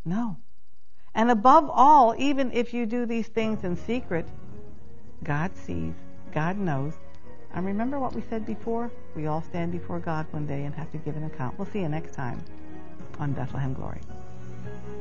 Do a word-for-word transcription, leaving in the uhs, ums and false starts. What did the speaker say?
No. And above all, even if you do these things in secret, God sees, God knows. And remember what we said before? We all stand before God one day and have to give an account. We'll see you next time on Bethlehem Glory.